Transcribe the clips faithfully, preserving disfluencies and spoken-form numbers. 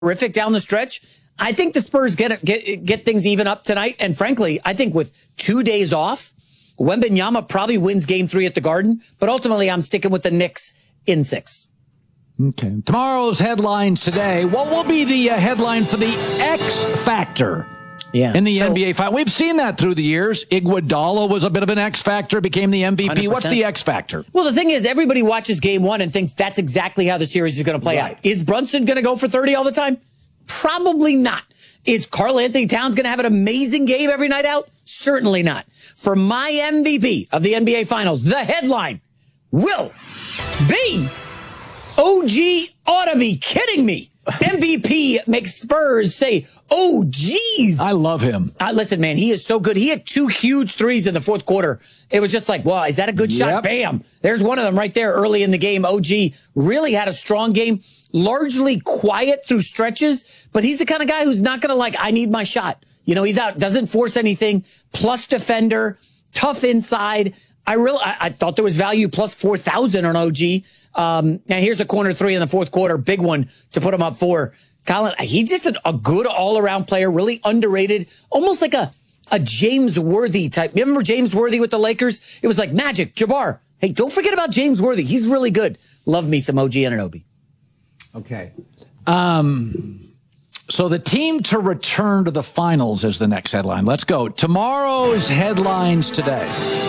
terrific down the stretch. I think the Spurs get get get things even up tonight. And frankly, I think with two days off, Wembanyama probably wins game three at the Garden. But ultimately, I'm sticking with the Knicks in six. Okay. Tomorrow's headlines today. What will be the uh, headline for the X Factor? Yeah. In the so, N B A final? We've seen that through the years. Iguodala was a bit of an X Factor, became the M V P. one hundred percent. What's the X Factor? Well, the thing is, everybody watches game one and thinks that's exactly how the series is going to play right. out. Is Brunson going to go for thirty all the time? Probably not. Is Karl Anthony Towns going to have an amazing game every night out? Certainly not. For my M V P of the N B A Finals, the headline will be O G ought to be kidding me. M V P makes Spurs say, oh, geez. I love him. Uh, listen, man, he is so good. He had two huge threes in the fourth quarter. It was just like, wow, is that a good yep. shot? Bam. There's one of them right there early in the game. O G really had a strong game, largely quiet through stretches, but he's the kind of guy who's not going to like, I need my shot. You know, he's out, doesn't force anything, plus defender, tough inside. I really, I, I thought there was value plus four thousand on O G. Um, now here's a corner three in the fourth quarter, big one to put him up for. Colin, he's just a, a good all-around player, really underrated, almost like a, a James Worthy type. Remember James Worthy with the Lakers? It was like Magic, Jabbar. Hey, don't forget about James Worthy. He's really good. Love me some O G Anunoby. Okay. Um, so the team to return to the finals is the next headline. Let's go. Tomorrow's headlines today.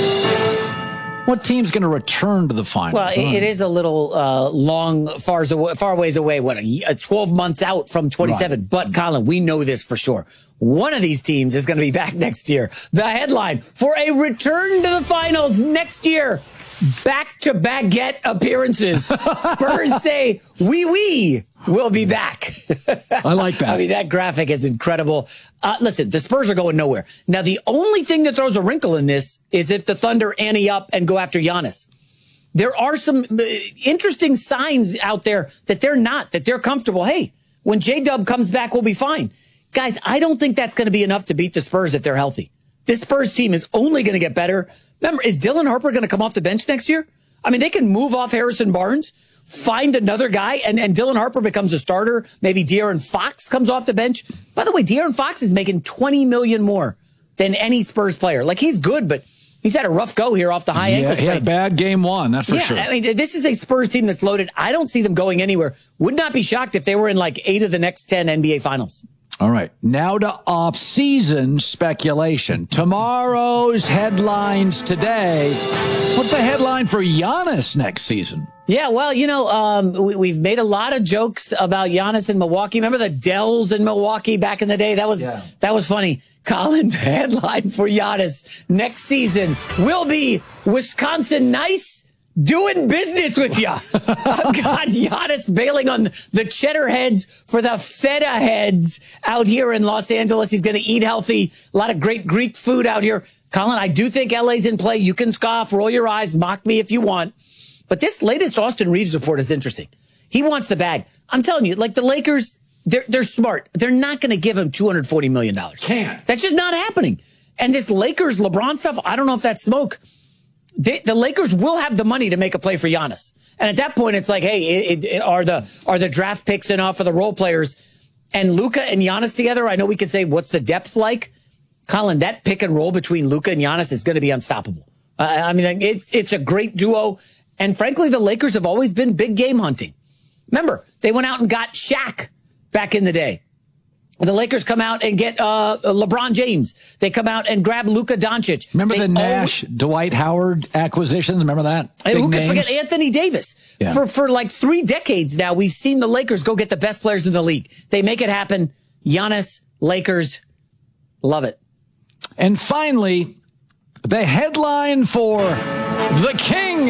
What team's going to return to the finals? Well, it, it is a little uh, long, far, far ways away. What, a, twelve months out from twenty-seven. Right. But, Colin, we know this for sure. One of these teams is going to be back next year. The headline for a return to the finals next year. Back-to-baguette appearances. Spurs say, wee wee. We'll be back. I like that. I mean, that graphic is incredible. Uh, listen, the Spurs are going nowhere. Now, the only thing that throws a wrinkle in this is if the Thunder ante up and go after Giannis. There are some interesting signs out there that they're not, that they're comfortable. Hey, when J-Dub comes back, we'll be fine. Guys, I don't think that's going to be enough to beat the Spurs if they're healthy. This Spurs team is only going to get better. Remember, is Dylan Harper going to come off the bench next year? I mean, they can move off Harrison Barnes, find another guy, and, and Dylan Harper becomes a starter. Maybe De'Aaron Fox comes off the bench. By the way, De'Aaron Fox is making twenty million dollars more than any Spurs player. Like, he's good, but he's had a rough go here off the high yeah, ankle sprain. He had a bad game one, that's for yeah, sure. I mean, this is a Spurs team that's loaded. I don't see them going anywhere. Would not be shocked if they were in like eight of the next ten N B A finals. All right. Now to off-season speculation. Tomorrow's headlines today. What's the headline for Giannis next season? Yeah, well, you know, um, we, we've made a lot of jokes about Giannis in Milwaukee. Remember the Dells in Milwaukee back in the day? That was yeah. that was funny. Colin, the headline for Giannis next season will be Wisconsin nice. Doing business with you. Oh, God, Giannis bailing on the cheddar heads for the feta heads out here in Los Angeles. He's going to eat healthy. A lot of great Greek food out here. Colin, I do think L A's in play. You can scoff, roll your eyes, mock me if you want. But this latest Austin Reeves report is interesting. He wants the bag. I'm telling you, like the Lakers, they're, they're smart. They're not going to give him two hundred forty million dollars. Can't. That's just not happening. And this Lakers LeBron stuff, I don't know if that's smoke. They, the Lakers will have the money to make a play for Giannis. And at that point, it's like, hey, it, it, are the are the draft picks enough for the role players? And Luka and Giannis together, I know we could say, what's the depth like? Colin, that pick and roll between Luka and Giannis is going to be unstoppable. Uh, I mean, it's it's a great duo. And frankly, the Lakers have always been big game hunting. Remember, they went out and got Shaq back in the day. The Lakers come out and get uh, LeBron James. They come out and grab Luka Doncic. Remember they the Nash, always, Dwight Howard acquisitions? Remember that? Hey, who names? could forget Anthony Davis? Yeah. For for like three decades now, we've seen the Lakers go get the best players in the league. They make it happen. Giannis, Lakers, love it. And finally, the headline for the King,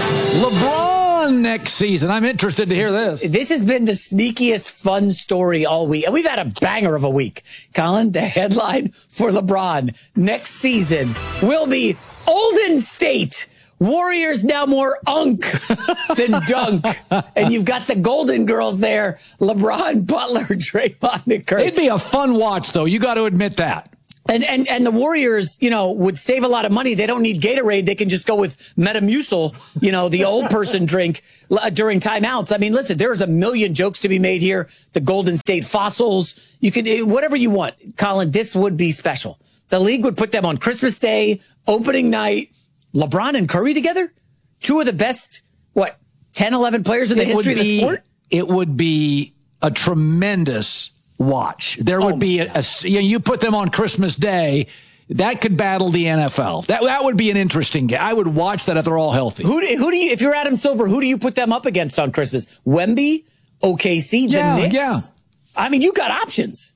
LeBron. Next season. I'm interested to hear this. This has been the sneakiest fun story all week. And we've had a banger of a week. Colin, the headline for LeBron next season will be Olden State. Warriors now more unk than dunk. And you've got the Golden Girls there. LeBron, Butler, Draymond, and Curry. It'd be a fun watch, though. You got to admit that. And, and and the Warriors, you know, would save a lot of money. They don't need Gatorade. They can just go with Metamucil, you know, the old person drink uh, during timeouts. I mean, listen, there's a million jokes to be made here. The Golden State Fossils. You can, whatever you want. Colin, this would be special. The league would put them on Christmas Day, opening night. LeBron and Curry together? Two of the best, what, ten, eleven players in the it history be, of the sport? It would be a tremendous watch. There would oh be a, a you, know, you put them on Christmas Day, that could battle the N F L. That that would be an interesting game. I would watch that if they're all healthy. Who do, who do you, if you're Adam Silver, who do you put them up against on Christmas? Wemby, O K C, the yeah, Knicks? Yeah. I mean, you got options.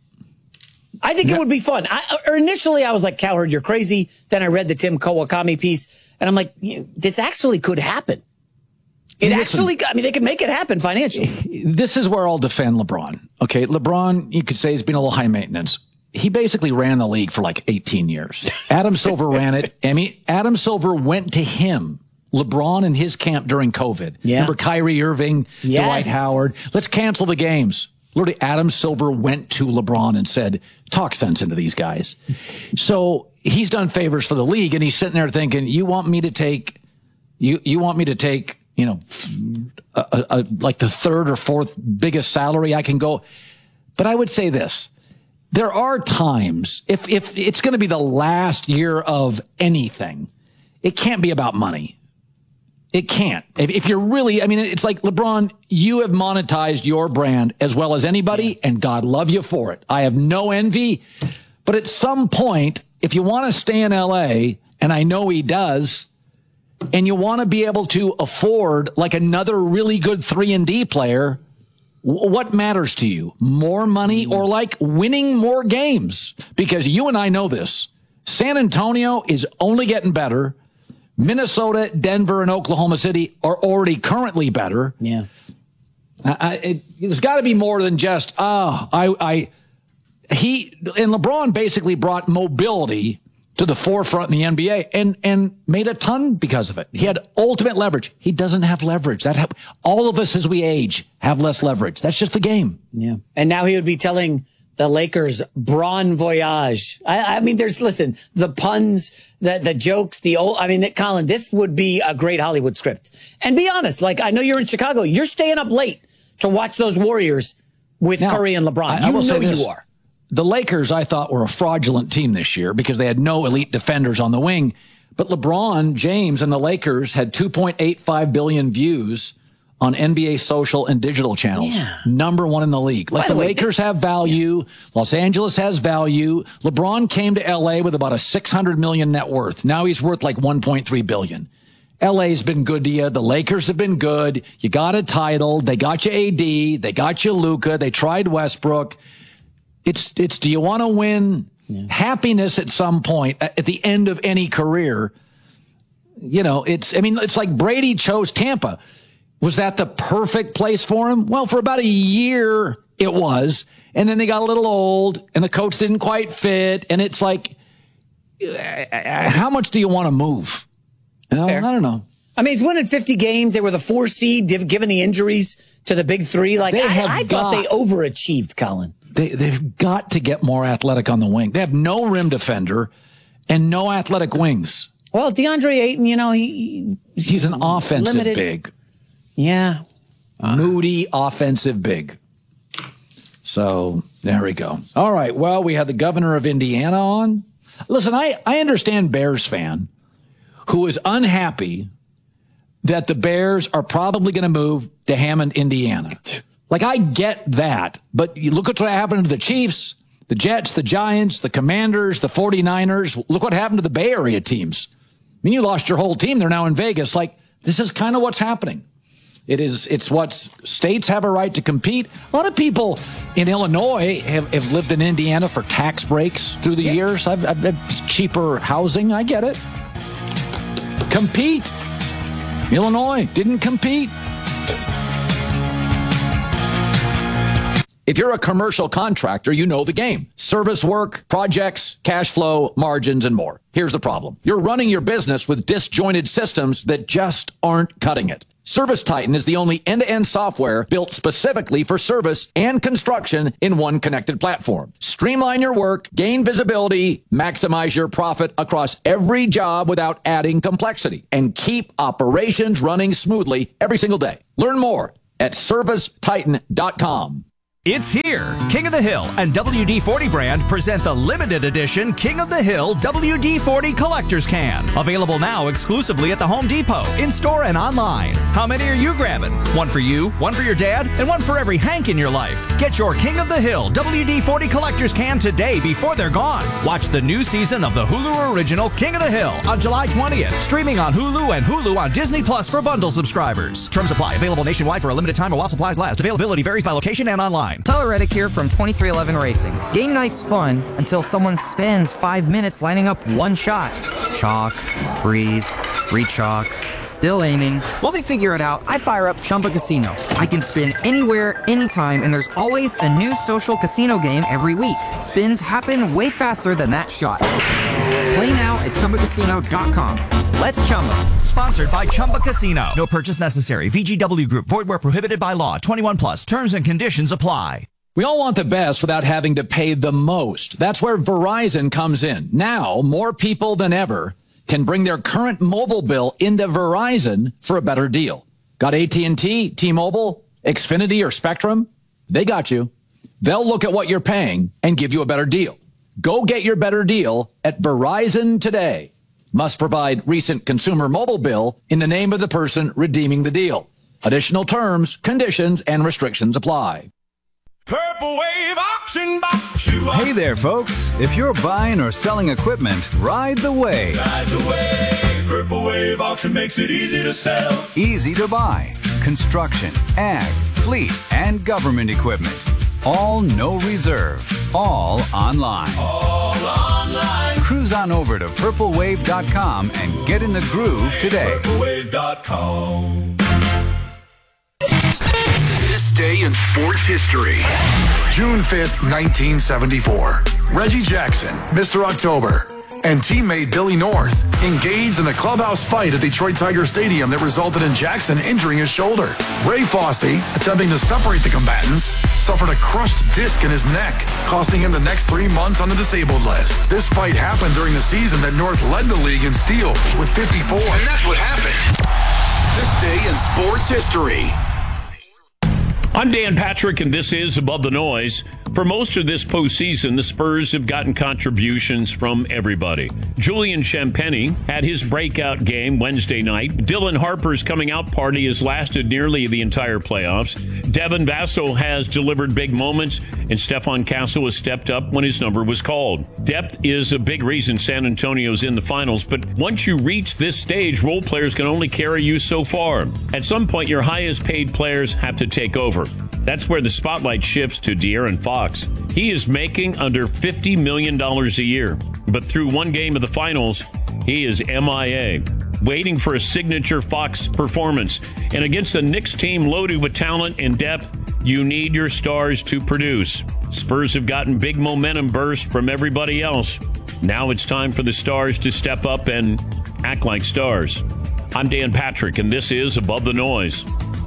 I think yeah. it would be fun. I, or initially, I was like, Cowherd, you're crazy. Then I read the Tim Kawakami piece, and I'm like, this actually could happen. It Listen, actually, I mean, they can make it happen financially. This is where I'll defend LeBron. Okay, LeBron, you could say, has been a little high maintenance. He basically ran the league for like eighteen years. Adam Silver ran it. I mean, Adam Silver went to him, LeBron and his camp during COVID. Yeah. Remember Kyrie Irving, yes. Dwight Howard. Let's cancel the games. Literally, Adam Silver went to LeBron and said, talk sense into these guys. So he's done favors for the league, and he's sitting there thinking, you want me to take, you, you want me to take, you know, a, a, a, like the third or fourth biggest salary I can go. But I would say this. There are times, if, if it's going to be the last year of anything, it can't be about money. It can't. If, if you're really, I mean, it's like, LeBron, you have monetized your brand as well as anybody, and God love you for it. I have no envy. But at some point, if you want to stay in L A, and I know he does, and you want to be able to afford like another really good three and D player, w- what matters to you? More money or like winning more games? Because you and I know this. San Antonio is only getting better. Minnesota, Denver, and Oklahoma City are already currently better. Yeah. I, it, there's got to be more than just, ah, oh, I, I, he, and LeBron basically brought mobility to the forefront in the N B A and, and made a ton because of it. He had ultimate leverage. He doesn't have leverage. That ha- all of us as we age have less leverage. That's just the game. Yeah. And now he would be telling the Lakers Bron Voyage. I, I mean, there's, listen, the puns, the, the jokes, the old, I mean, Colin, this would be a great Hollywood script. And be honest, like, I know you're in Chicago. You're staying up late to watch those Warriors with now, Curry and LeBron. I, you I know you are. The Lakers, I thought, were a fraudulent team this year because they had no elite defenders on the wing. But LeBron James and the Lakers had two point eight five billion views on N B A social and digital channels. Yeah. Number one in the league. Like the, the way, Lakers they, have value. Yeah. Los Angeles has value. LeBron came to L A with about a six hundred million net worth. Now he's worth like one point three billion. L A's been good to you. The Lakers have been good. You got a title. They got you A D. They got you Luka. They tried Westbrook. It's, it's, do you want to win? Yeah. Happiness at some point at the end of any career? You know, it's, I mean, it's like Brady chose Tampa. Was that the perfect place for him? Well, for about a year it was. And then they got a little old and the coach didn't quite fit. And it's like, how much do you want to move? That's you know, fair. I don't know. I mean, he's winning fifty games. They were the four seed, given the injuries to the big three. Like, they I, I thought got, they overachieved, Colin. They, they've got to get more athletic on the wing. They have no rim defender and no athletic wings. Well, DeAndre Ayton, you know, he, he's, he's an offensive limited. big. Yeah. Uh, Moody offensive big. So there we go. All right. Well, we had the governor of Indiana on. Listen, I, I understand Bears fan who is unhappy that the Bears are probably going to move to Hammond, Indiana. Like, I get that, but you look at what happened to the Chiefs, the Jets, the Giants, the Commanders, the forty-niners. Look what happened to the Bay Area teams. I mean, you lost your whole team. They're now in Vegas. Like, this is kind of what's happening. It is, it's what states have a right to compete. A lot of people in Illinois have, have lived in Indiana for tax breaks through the yeah. years. I've, I've had cheaper housing. I get it. Compete. Illinois didn't compete. If you're a commercial contractor, you know the game. Service work, projects, cash flow, margins, and more. Here's the problem. You're running your business with disjointed systems that just aren't cutting it. Service Titan is the only end-to-end software built specifically for service and construction in one connected platform. Streamline your work, gain visibility, maximize your profit across every job without adding complexity, and keep operations running smoothly every single day. Learn more at service titan dot com. It's here. King of the Hill and W D forty brand present the limited edition King of the Hill W D forty Collector's Can. Available now exclusively at the Home Depot, in-store and online. How many are you grabbing? One for you, one for your dad, and one for every Hank in your life. Get your King of the Hill W D forty Collector's Can today before they're gone. Watch the new season of the Hulu original King of the Hill on July twentieth. Streaming on Hulu and Hulu on Disney Plus for bundle subscribers. Terms apply. Available nationwide for a limited time while supplies last. Availability varies by location and online. Tyler Reddick here from twenty-three eleven Racing. Game night's fun until someone spends five minutes lining up one shot. Chalk, breathe, re-chalk, still aiming. While they figure it out, I fire up Chumba Casino. I can spin anywhere, anytime, and there's always a new social casino game every week. Spins happen way faster than that shot. Play now at chumba casino dot com. Let's Chumba. Sponsored by Chumba Casino. No purchase necessary. V G W Group. Void where prohibited by law. twenty-one plus. Terms and conditions apply. We all want the best without having to pay the most. That's where Verizon comes in. Now, more people than ever can bring their current mobile bill into Verizon for a better deal. Got A T and T, T-Mobile, Xfinity, or Spectrum? They got you. They'll look at what you're paying and give you a better deal. Go get your better deal at Verizon today. Must provide recent consumer mobile bill in the name of the person redeeming the deal. Additional terms, conditions, and restrictions apply. Purple Wave Auction Box. Hey there, folks. If you're buying or selling equipment, ride the wave. Ride the wave. Purple Wave Auction makes it easy to sell. Easy to buy. Construction, ag, fleet, and government equipment. All no reserve. All online. All online. Cruise on over to purple wave dot com and get in the groove today. purple wave dot com. This day in sports history. June fifth, nineteen seventy-four. Reggie Jackson, Mister October, and teammate Billy North engaged in a clubhouse fight at Detroit Tiger Stadium that resulted in Jackson injuring his shoulder. Ray Fosse, attempting to separate the combatants, suffered a crushed disc in his neck, costing him the next three months on the disabled list. This fight happened during the season that North led the league in steals with fifty-four. And that's what happened. This day in sports history. I'm Dan Patrick, and this is Above the Noise. For most of this postseason, the Spurs have gotten contributions from everybody. Julian Champagnie had his breakout game Wednesday night. Dylan Harper's coming-out party has lasted nearly the entire playoffs. Devin Vassell has delivered big moments, and Stephon Castle has stepped up when his number was called. Depth is a big reason San Antonio's in the finals, but once you reach this stage, role players can only carry you so far. At some point, your highest-paid players have to take over. That's where the spotlight shifts to De'Aaron Fox. He is making under fifty million dollars a year, but through one game of the finals, he is M I A, waiting for a signature Fox performance. And against a Knicks team loaded with talent and depth, you need your stars to produce. Spurs have gotten big momentum burst from everybody else. Now it's time for the stars to step up and act like stars. I'm Dan Patrick, and this is Above the Noise.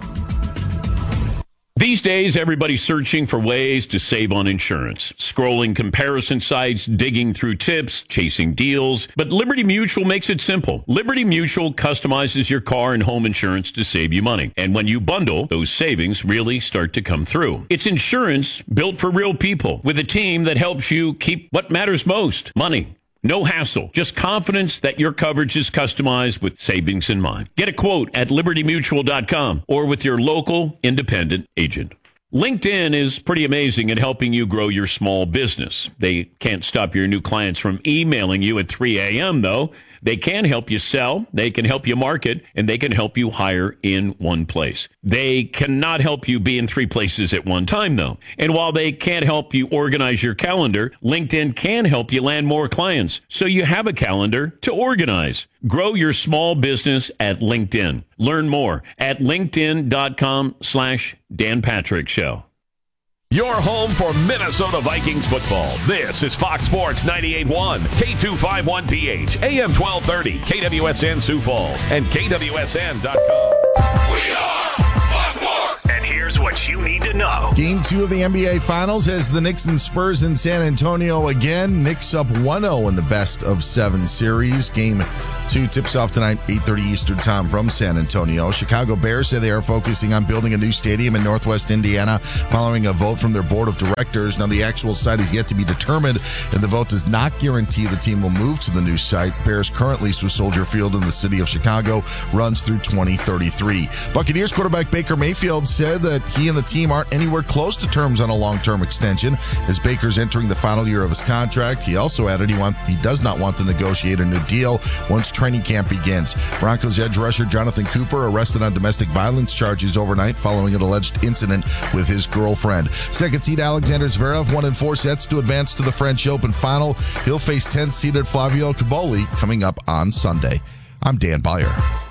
These days, everybody's searching for ways to save on insurance. Scrolling comparison sites, digging through tips, chasing deals. But Liberty Mutual makes it simple. Liberty Mutual customizes your car and home insurance to save you money. And when you bundle, those savings really start to come through. It's insurance built for real people with a team that helps you keep what matters most, money. No hassle, just confidence that your coverage is customized with savings in mind. Get a quote at liberty mutual dot com or with your local independent agent. LinkedIn is pretty amazing at helping you grow your small business. They can't stop your new clients from emailing you at three a.m., though. They can help you sell, they can help you market, and they can help you hire in one place. They cannot help you be in three places at one time, though. And while they can't help you organize your calendar, LinkedIn can help you land more clients, so you have a calendar to organize. Grow your small business at LinkedIn. Learn more at linkedin.com slash Dan Patrick Show. Your home for Minnesota Vikings football. This is Fox Sports ninety-eight point one, K two fifty-one P H, A M twelve thirty, K W S N Sioux Falls, and K W S N dot com. And here's what you need to know. Game two of the N B A Finals as the Knicks and Spurs in San Antonio again. Knicks up one oh in the best of seven series. Game two tips off tonight, eight thirty Eastern time from San Antonio. Chicago Bears say they are focusing on building a new stadium in Northwest Indiana following a vote from their board of directors. Now, the actual site is yet to be determined, and the vote does not guarantee the team will move to the new site. Bears current lease with Soldier Field in the city of Chicago runs through twenty thirty-three. Buccaneers quarterback Baker Mayfield said that he and the team aren't anywhere close to terms on a long-term extension as Baker's entering the final year of his contract. He also added he want he does not want to negotiate a new deal once training camp begins. Broncos edge rusher Jonathan Cooper arrested on domestic violence charges overnight following an alleged incident with his girlfriend. Second seed Alexander Zverev won in four sets to advance to the French Open final. He'll face tenth seeded Flavio Caboli coming up on Sunday. I'm Dan Beyer.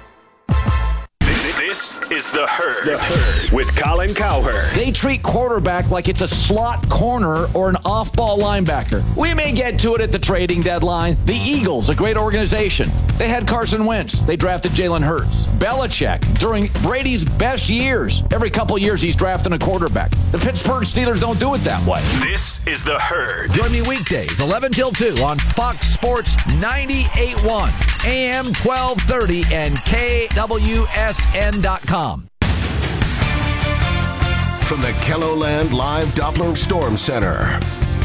This is The Herd, the Herd. with Colin Cowherd. They treat quarterback like it's a slot corner or an off-ball linebacker. We may get to it at the trading deadline. The Eagles, a great organization. They had Carson Wentz. They drafted Jalen Hurts. Belichick, during Brady's best years, every couple years he's drafting a quarterback. The Pittsburgh Steelers don't do it that way. This is The Herd. Join me weekdays, eleven till two on Fox Sports ninety-eight point one, A M twelve thirty, and K W S N dot com. From the KELOLAND Live Doppler Storm Center.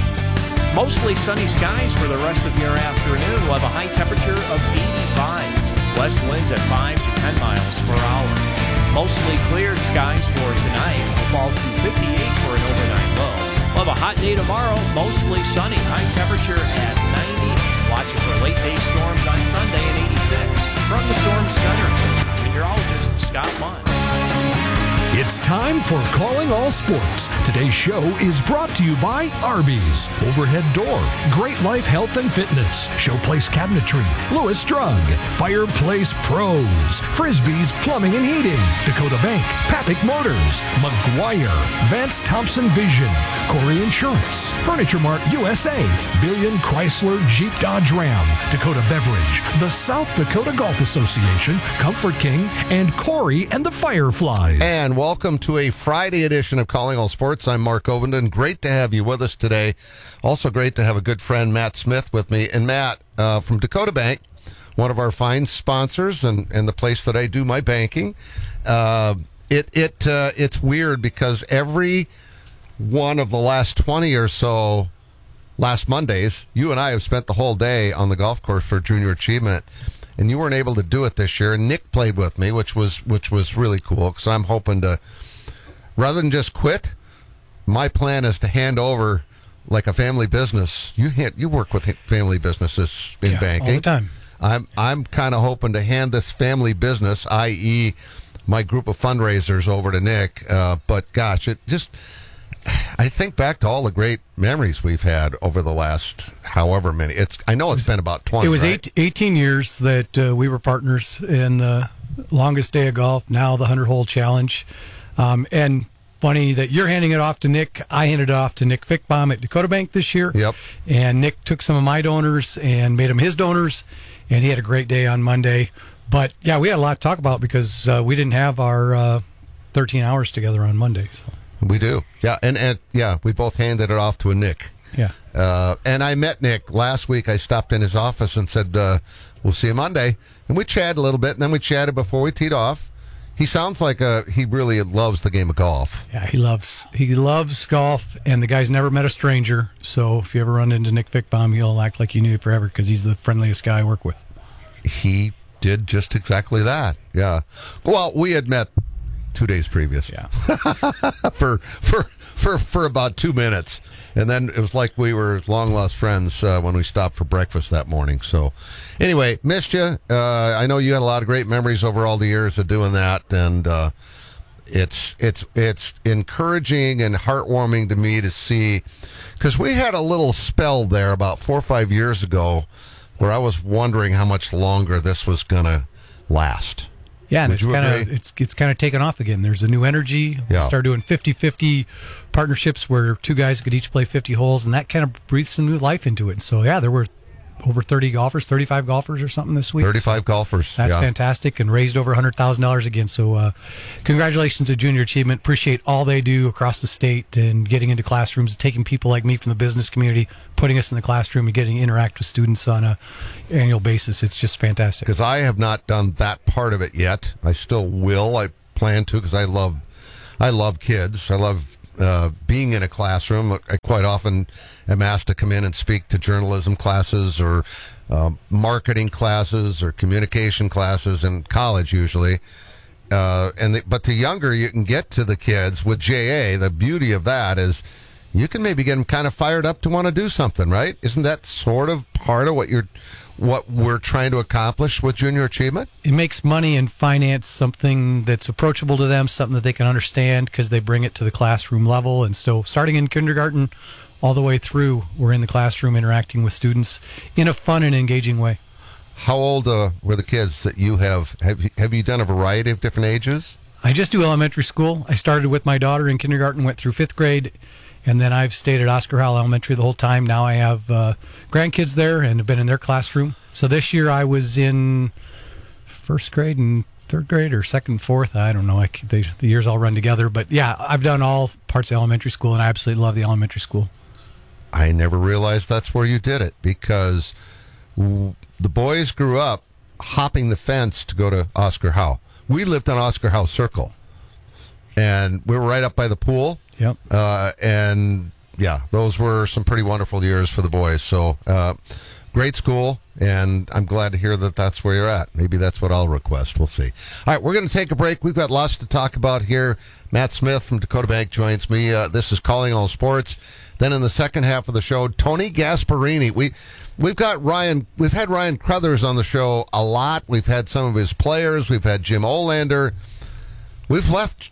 Mostly sunny skies for the rest of your afternoon. We'll have a high temperature of eighty-five. West winds at five to ten miles per hour. Mostly cleared skies for tonight. We'll fall to fifty-eight for an overnight low. We'll have a hot day tomorrow. Mostly sunny. High temperature at ninety. Watching for late day storms on Sunday at eighty-six. From the Storm Center, meteorologist Scott Munn. It's time for Calling All Sports. Today's show is brought to you by Arby's, Overhead Door, Great Life Health and Fitness, Showplace Cabinetry, Lewis Drug, Fireplace Pros, Frisbee's Plumbing and Heating, Dakota Bank, Papik Motors, McGuire, Vance Thompson Vision, Corey Insurance, Furniture Mart U S A, Billion Chrysler Jeep Dodge Ram, Dakota Beverage, the South Dakota Golf Association, Comfort King, and Corey and the Fireflies. And welcome to a Friday edition of Calling All Sports. I'm Mark Ovenden. Great to have you with us today. Also great to have a good friend, Matt Smith, with me. And Matt, uh, from Dakota Bank, one of our fine sponsors and, and the place that I do my banking. Uh, it it uh, it's weird because every one of the last twenty or so last Mondays, you and I have spent the whole day on the golf course for Junior Achievement. And you weren't able to do it this year. And Nick played with me, which was which was really cool because I'm hoping to, rather than just quit, my plan is to hand over like a family business. You hand, you work with family businesses in yeah, banking all the time. I'm I'm kind of hoping to hand this family business, that is, my group of fundraisers, over to Nick. Uh, but gosh, it just. I think back to all the great memories we've had over the last however many. It's I know it's been about twenty. It was right? eight, eighteen years that uh, we were partners in the longest day of golf, now the hundred-hole challenge. Um, and funny that you're handing it off to Nick. I handed it off to Nick Fickbaum at Dakota Bank this year. Yep. And Nick took some of my donors and made them his donors, and he had a great day on Monday. But, yeah, we had a lot to talk about because uh, we didn't have our uh, thirteen hours together on Monday. So. We do. Yeah, and, and yeah, we both handed it off to a Nick. Yeah. Uh, and I met Nick last week. I stopped in his office and said, uh, we'll see you Monday. And we chatted a little bit, and then we chatted before we teed off. He sounds like a, he really loves the game of golf. Yeah, he loves he loves golf, and the guy's never met a stranger. So if you ever run into Nick Fickbaum, he'll act like you knew him forever because he's the friendliest guy I work with. He did just exactly that. Yeah. Well, we had met two days previous. Yeah. for for for for about two minutes, and then it was like we were long lost friends uh, when we stopped for breakfast that morning. So, anyway, missed you. Uh, I know you had a lot of great memories over all the years of doing that, and uh, it's it's it's encouraging and heartwarming to me to see, because we had a little spell there about four or five years ago where I was wondering how much longer this was gonna last. Yeah, and Would it's kind of it's it's kind of taken off again. There's a new energy. We Yeah. start doing fifty-fifty partnerships where two guys could each play fifty holes, and that kind of breathes some new life into it. So yeah, there were over thirty golfers, thirty-five golfers or something this week. thirty-five so golfers. That's yeah. fantastic, and raised over one hundred thousand dollars again. So uh, congratulations to Junior Achievement. Appreciate all they do across the state and getting into classrooms, taking people like me from the business community, putting us in the classroom and getting to interact with students on a annual basis. It's just fantastic. Because I have not done that part of it yet. I still will. I plan to because I love, I love kids. I love uh, being in a classroom. I quite often am asked to come in and speak to journalism classes or uh, marketing classes or communication classes in college usually. Uh, and the, but the younger you can get to the kids with J A, the beauty of that is you can maybe get them kind of fired up to want to do something, right? Isn't that sort of part of what you're, what we're trying to accomplish with Junior Achievement? It makes money and finance something that's approachable to them, something that they can understand because they bring it to the classroom level. And so starting in kindergarten all the way through, we're in the classroom interacting with students in a fun and engaging way. How old uh, were the kids that you have? Have you, have you done a variety of different ages? I just do elementary school. I started with my daughter in kindergarten, went through fifth grade, and then I've stayed at Oscar Howell Elementary the whole time. Now I have uh, grandkids there and have been in their classroom. So this year I was in first grade and third grade or second, fourth. I don't know. I, they, the years all run together. But yeah, I've done all parts of elementary school, and I absolutely love the elementary school. I never realized that's where you did it because w- the boys grew up hopping the fence to go to Oscar Howe. We lived on Oscar Howe Circle, and we were right up by the pool. Yep. Uh, and yeah, those were some pretty wonderful years for the boys. So uh, great school, and I'm glad to hear that that's where you're at. Maybe that's what I'll request. We'll see. All right, we're going to take a break. We've got lots to talk about here. Matt Smith from Dakota Bank joins me. Uh, this is Calling All Sports. Then in the second half of the show, Tony Gasparini. We, we've got Ryan, we've had Ryan Crothers on the show a lot. We've had some of his players. We've had Jim Olander. We've left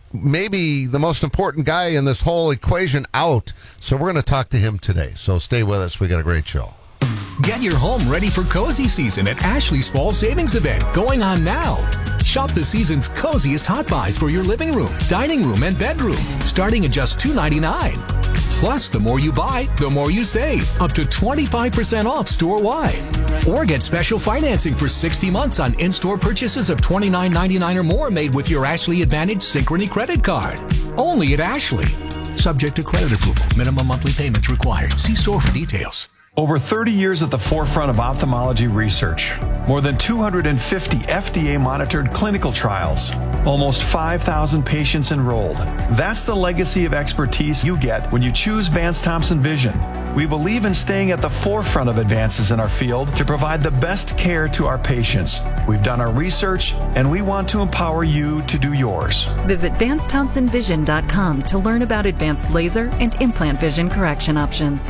maybe the most important guy in this whole equation out. So we're going to talk to him today. So stay with us. We got a great show. Get your home ready for cozy season at Ashley's Fall Savings Event going on now. Shop the season's coziest hot buys for your living room, dining room, and bedroom, starting at just two ninety-nine. Plus, the more you buy, the more you save, up to twenty-five percent off store-wide. Or get special financing for sixty months on in-store purchases of twenty-nine ninety-nine or more made with your Ashley Advantage Synchrony credit card. Only at Ashley. Subject to credit approval. Minimum monthly payments required. See store for details. Over thirty years at the forefront of ophthalmology research. More than two hundred fifty F D A-monitored clinical trials. Almost five thousand patients enrolled. That's the legacy of expertise you get when you choose Vance Thompson Vision. We believe in staying at the forefront of advances in our field to provide the best care to our patients. We've done our research, and we want to empower you to do yours. Visit Vance Thompson Vision dot com to learn about advanced laser and implant vision correction options.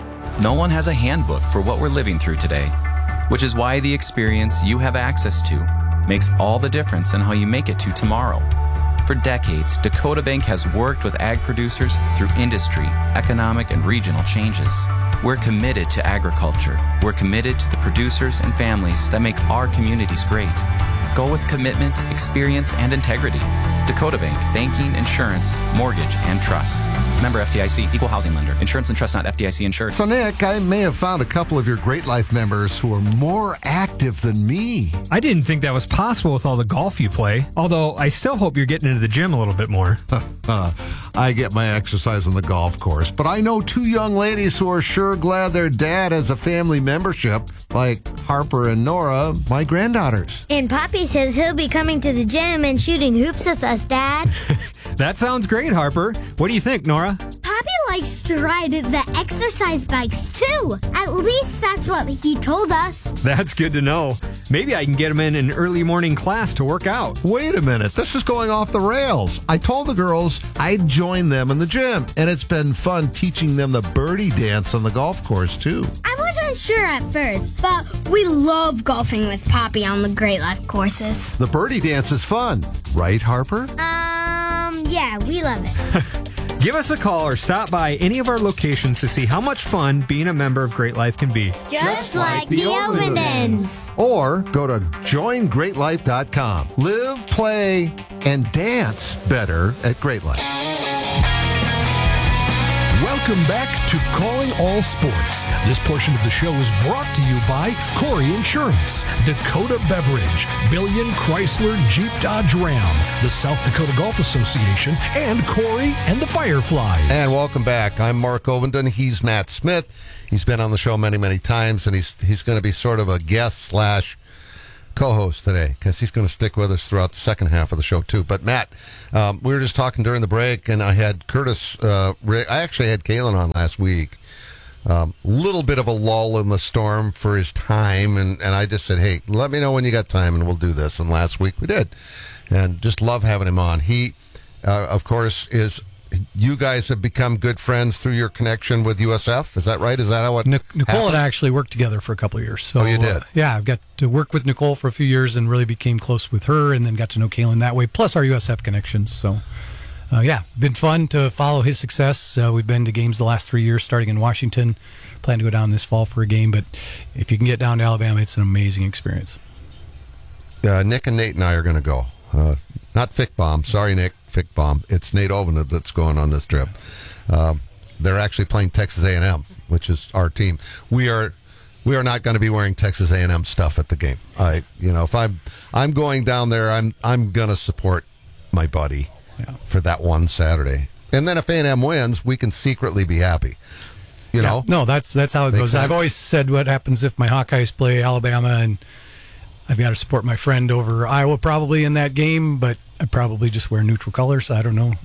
No one has a handbook for what we're living through today, which is why the experience you have access to makes all the difference in how you make it to tomorrow. For decades, Dakota Bank has worked with ag producers through industry, economic, and regional changes. We're committed to agriculture. We're committed to the producers and families that make our communities great. Go with commitment, experience, and integrity. Dakota Bank, banking, insurance, mortgage, and trust. Member F D I C, equal housing lender. Insurance and trust not F D I C insured. So, Nick, I may have found a couple of your Great Life members who are more active than me. I didn't think that was possible with all the golf you play, although I still hope you're getting into the gym a little bit more. I get my exercise on the golf course, but I know two young ladies who are sure glad their dad has a family membership, like Harper and Nora, my granddaughters. And Poppy says he'll be coming to the gym and shooting hoops with us, Dad. That sounds great, Harper. What do you think, Nora? Poppy likes to ride the exercise bikes, too. At least that's what he told us. That's good to know. Maybe I can get him in an early morning class to work out. Wait a minute. This is going off the rails. I told the girls I'd join them in the gym, and it's been fun teaching them the birdie dance on the golf course, too. I wasn't sure at first, but we love golfing with Poppy on the Great Life courses. The birdie dance is fun. Right, Harper? Um, yeah, we love it. Give us a call or stop by any of our locations to see how much fun being a member of Great Life can be. Just, Just like, like the Ovendens. Or go to join great life dot com. Live, play, and dance better at Great Life. Welcome Welcome back to Calling All Sports. This portion of the show is brought to you by Corey Insurance, Dakota Beverage, Billion Chrysler Jeep Dodge Ram, the South Dakota Golf Association, and Corey and the Fireflies. And welcome back. I'm Mark Ovenden. He's Matt Smith. He's been on the show many, many times, and he's he's going to be sort of a guest slash co-host today because he's going to stick with us throughout the second half of the show too. But Matt, um, we were just talking during the break, and I had Curtis. Uh, I actually had Kalen on last week. A um, little bit of a lull in the storm for his time, and, and I just said, hey, let me know when you got time, and we'll do this. And last week we did, and just love having him on. He, uh, of course, is. You guys have become good friends through your connection with U S F. Is that right? Is that how it Nic- Nicole happened? and I actually worked together for a couple of years. So, oh, you did? Uh, yeah, I've got to work with Nicole for a few years and really became close with her, and then got to know Kalen that way, plus our U S F connections. So, uh, yeah, been fun to follow his success. Uh, we've been to games the last three years, starting in Washington. Plan to go down this fall for a game, but if you can get down to Alabama, it's an amazing experience. Uh, Nick and Nate and I are going to go. Uh, not Fickbaum. Sorry, Nick. Fickbaum. It's Nate Ovenden that's going on this trip. Um, they're actually playing Texas A and M, which is our team. We are we are not going to be wearing Texas A and M stuff at the game. I, you know, if I'm I'm going down there, I'm I'm going to support my buddy yeah. for that one Saturday. And then if A and M wins, we can secretly be happy. You yeah. know, no, that's that's how it Makes goes. sense. I've always said what happens if my Hawkeyes play Alabama, and I've got to support my friend over Iowa probably in that game, but I probably just wear neutral colors. I don't know.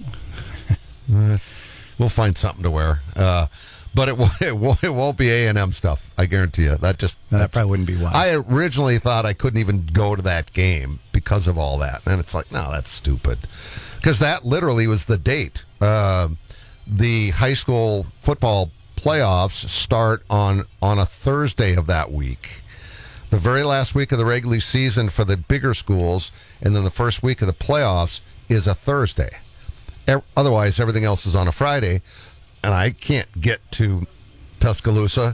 uh, we'll find something to wear, uh, but it, it won't, it won't be A and M stuff. I guarantee you. That just no, that probably wouldn't be why. I originally thought I couldn't even go to that game because of all that, and it's like, no, that's stupid, because that literally was the date. Uh, the high school football playoffs start on on a Thursday of that week. The very last week of the regular season for the bigger schools, and then the first week of the playoffs is a Thursday. E- otherwise, everything else is on a Friday, and I can't get to Tuscaloosa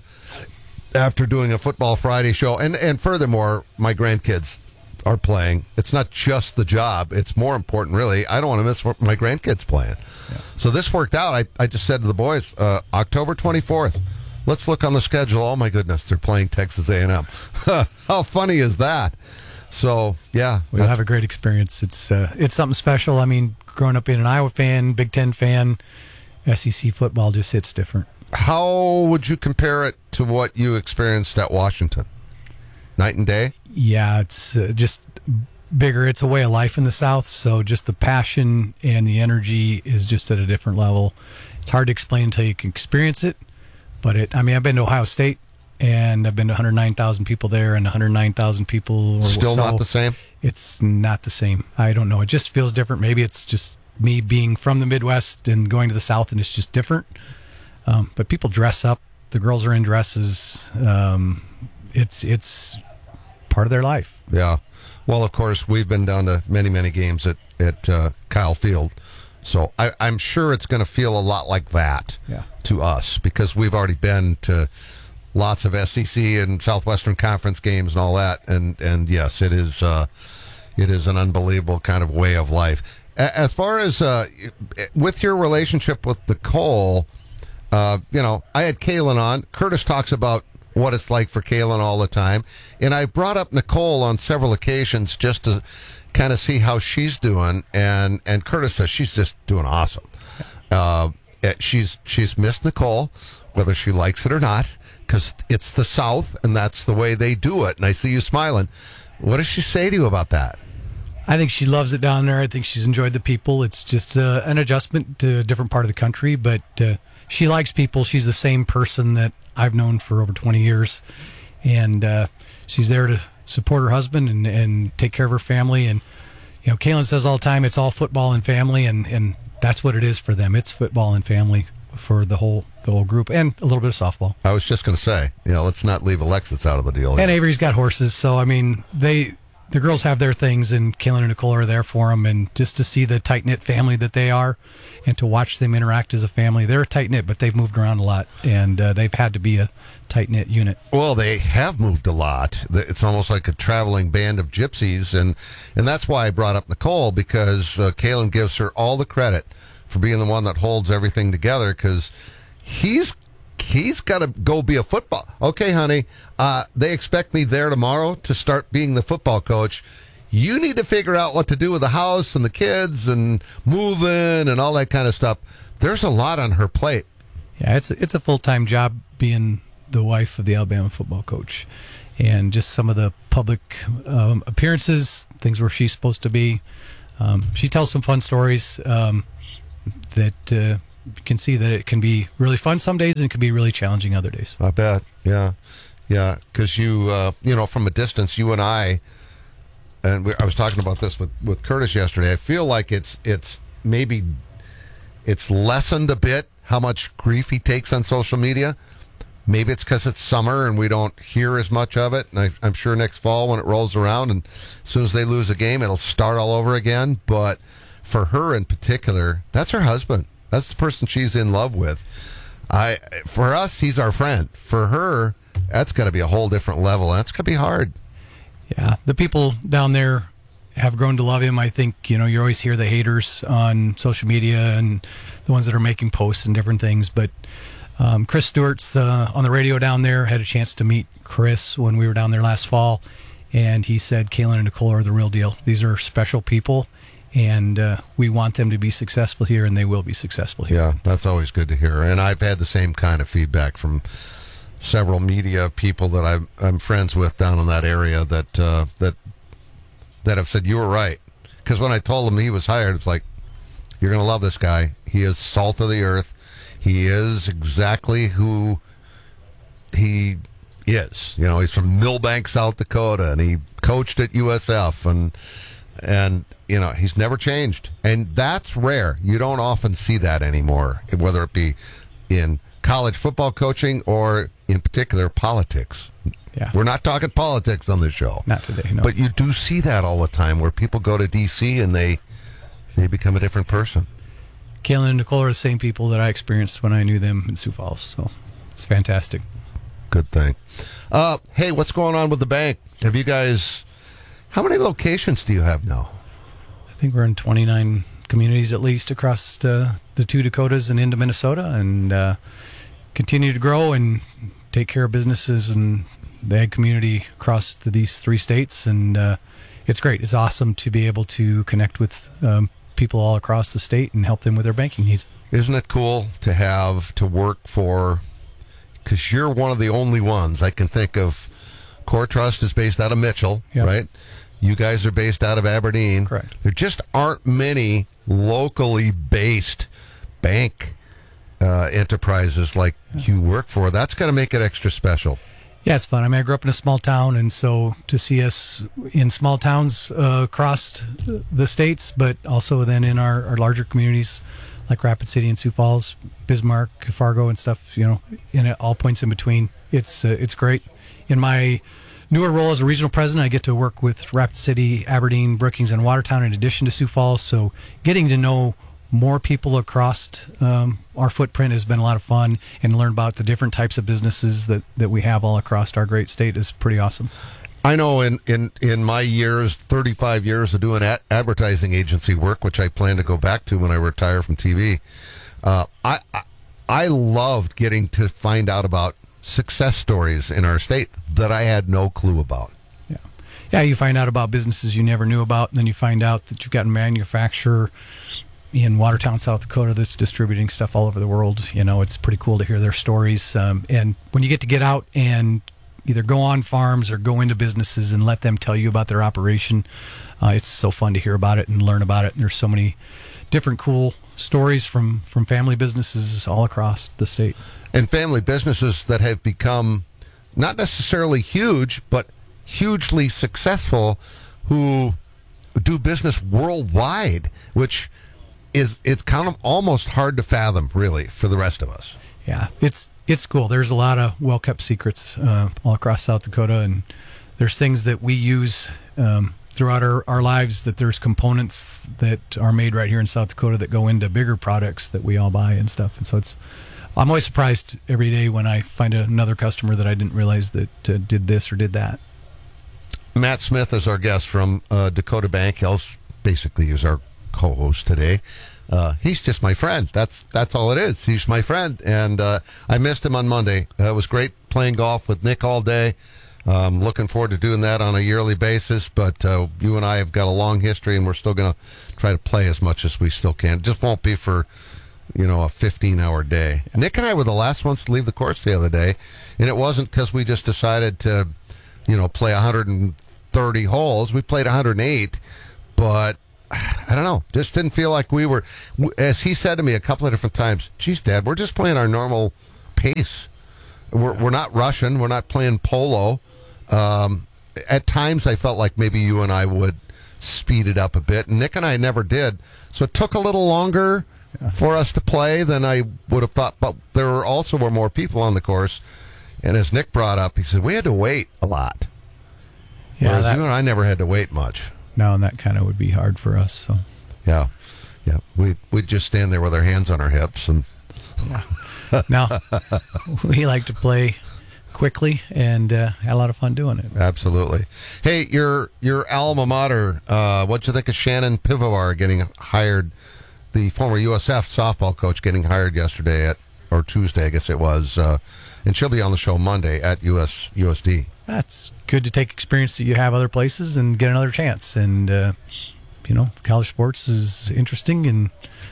after doing a Football Friday show. And, and furthermore, my grandkids are playing. It's not just the job. It's more important, really. I don't want to miss my grandkids playing. Yeah. So this worked out. I, I just said to the boys, uh, October twenty-fourth. Let's look on the schedule. Oh, my goodness, they're playing Texas A and M. How funny is that? So, yeah. We'll have a great experience. It's uh, it's something special. I mean, growing up being an Iowa fan, Big Ten fan, S E C football just hits different. How would you compare it to what you experienced at Washington? Night and day? Yeah, it's uh, just bigger. It's a way of life in the South, so just the passion and the energy is just at a different level. It's hard to explain until you can experience it. But it, I mean, I've been to Ohio State, and I've been to one hundred nine thousand people there, and one hundred nine thousand people. Or Still so. not the same? It's not the same. I don't know. It just feels different. Maybe it's just me being from the Midwest and going to the South, and it's just different. Um, but people dress up. The girls are in dresses. Um, it's it's part of their life. Yeah. Well, of course, we've been down to many, many games at, at uh, Kyle Field. So I, I'm sure it's going to feel a lot like that yeah. to us because we've already been to lots of S E C and Southwestern Conference games and all that. And, and yes, it is uh, it is an unbelievable kind of way of life. As far as uh, with your relationship with Nicole, uh, you know, I had Kalen on. Curtis talks about what it's like for Kalen all the time. And I brought up Nicole on several occasions just to kind of see how she's doing, and and Curtis says she's just doing awesome. Uh, she's she's missed Nicole, whether she likes it or not, because it's the South, and that's the way they do it. And I see you smiling. What does she say to you about that? I think she loves it down there. I think she's enjoyed the people. It's just uh, an adjustment to a different part of the country, but uh, she likes people. She's the same person that I've known for over twenty years, and uh, she's there to support her husband and, and take care of her family. And, you know, Kalen says all the time, it's all football and family, and, and that's what it is for them. It's football and family for the whole the whole group, and a little bit of softball. I was just going to say, you know, let's not leave Alexis out of the deal. And Avery's got horses, so, I mean, they the girls have their things, and Kalen and Nicole are there for them, and just to see the tight-knit family that they are, and to watch them interact as a family. They're tight-knit, but they've moved around a lot, and uh, they've had to be a tight-knit unit. Well, they have moved a lot. It's almost like a traveling band of gypsies, and, and that's why I brought up Nicole, because uh, Kalen gives her all the credit for being the one that holds everything together, because he's he's got to go be a football. Okay, honey, uh, they expect me there tomorrow to start being the football coach. You need to figure out what to do with the house and the kids and moving and all that kind of stuff. There's a lot on her plate. Yeah, it's a, it's a full-time job being the wife of the Alabama football coach. And just some of the public um, appearances, things where she's supposed to be. Um, she tells some fun stories um, that uh, you can see that it can be really fun some days and it can be really challenging other days. I bet, yeah. Yeah, because you, uh, you know, from a distance, you and I, and we, I was talking about this with, with Curtis yesterday, I feel like it's it's maybe it's lessened a bit how much grief he takes on social media. Maybe it's because it's summer and we don't hear as much of it. And I, I'm sure next fall when it rolls around and as soon as they lose a game, it'll start all over again. But for her in particular, that's her husband. That's the person she's in love with. I, for us, he's our friend. For her, that's got to be a whole different level. That's going to be hard. Yeah, the people down there have grown to love him. I think, you know, you always hear the haters on social media and the ones that are making posts and different things. But um, Chris Stewart's uh, on the radio down there. Had a chance to meet Chris when we were down there last fall. And he said, Kaylin and Nicole are the real deal. These are special people. And uh, we want them to be successful here, and they will be successful here. Yeah, that's always good to hear. And I've had the same kind of feedback from several media people that I'm, I'm friends with down in that area that uh, that that have said you were right. Because when I told them he was hired, it's like, you're going to love this guy. He is salt of the earth. He is exactly who he is. You know, he's from Millbank, South Dakota, and he coached at U S F, and and you know, he's never changed. And that's rare. You don't often see that anymore, whether it be in college football coaching or in particular politics. Yeah. We're not talking politics on this show. Not today, no. But you do see that all the time where people go to D C and they they become a different person. Kaylin and Nicole are the same people that I experienced when I knew them in Sioux Falls. So it's fantastic. Good thing. Uh, hey, what's going on with the bank? Have you guys, how many locations do you have now? I think we're in twenty-nine communities at least across uh, the two Dakotas and into Minnesota, and uh, continue to grow and take care of businesses and the ag community across to these three states. And uh, it's great. It's awesome to be able to connect with um, people all across the state and help them with their banking needs. Isn't it cool to have to work for, because you're one of the only ones I can think of. Core Trust is based out of Mitchell, Yep. right? You guys are based out of Aberdeen. Correct. There just aren't many locally based bank uh, enterprises like you work for. That's got to make it extra special. Yeah, it's fun. I mean, I grew up in a small town, and so to see us in small towns uh, across the states, but also then in our, our larger communities like Rapid City and Sioux Falls, Bismarck, Fargo, and stuff, you know, in all points in between, it's uh, it's great. In my newer role as a regional president, I get to work with Rapid City, Aberdeen, Brookings, and Watertown in addition to Sioux Falls. So getting to know more people across um, our footprint has been a lot of fun, and learn about the different types of businesses that, that we have all across our great state is pretty awesome. I know in, in, in my years, thirty-five years of doing ad- advertising agency work, which I plan to go back to when I retire from T V, uh, I, I I loved getting to find out about success stories in our state that I had no clue about. Yeah, yeah. You find out about businesses you never knew about, and then you find out that you've got a manufacturer in Watertown, South Dakota, that's distributing stuff all over the world. You know, it's pretty cool to hear their stories. Um, and when you get to get out and either go on farms or go into businesses and let them tell you about their operation, uh, it's so fun to hear about it and learn about it. And there's so many different cool stories from, from family businesses all across the state. And family businesses that have become not necessarily huge, but hugely successful, who do business worldwide, which is it's kind of almost hard to fathom, really, for the rest of us. Yeah, it's it's cool. There's a lot of well-kept secrets uh, all across South Dakota, and there's things that we use um, throughout our, our lives, that there's components that are made right here in South Dakota that go into bigger products that we all buy and stuff. And so it's, I'm always surprised every day when I find another customer that I didn't realize that uh, did this or did that. Matt Smith is our guest from uh, Dakota Bank. He'll basically use our co-host today. Uh, he's just my friend. That's that's all it is. He's my friend, and uh, I missed him on Monday. Uh, it was great playing golf with Nick all day. Um, looking forward to doing that on a yearly basis, but uh, you and I have got a long history, and we're still going to try to play as much as we still can. It just won't be for, you know, a fifteen-hour day. Nick and I were the last ones to leave the course the other day, and it wasn't because we just decided to, you know, play one hundred thirty holes. We played one hundred eight, but I don't know, just didn't feel like we were, as he said to me a couple of different times, geez, Dad, we're just playing our normal pace. We're, we're not rushing. We're not playing polo. Um, at times, I felt like maybe you and I would speed it up a bit. And Nick and I never did. So it took a little longer yeah. for us to play than I would have thought. But there were also were more people on the course. And as Nick brought up, he said, we had to wait a lot. Yeah, Whereas that, you and I never had to wait much. No, and that kind of would be hard for us. So Yeah. Yeah. We, we'd just stand there with our hands on our hips. And yeah. No, we like to play quickly and uh, had a lot of fun doing it. Absolutely. Hey, your your alma mater, uh, what'd you think of Shannon Pivovar getting hired, the former U S F softball coach getting hired yesterday at, or Tuesday, I guess it was, uh, and she'll be on the show Monday at U S U S D. That's good to take experience that you have other places and get another chance. And, uh, you know, college sports is interesting, and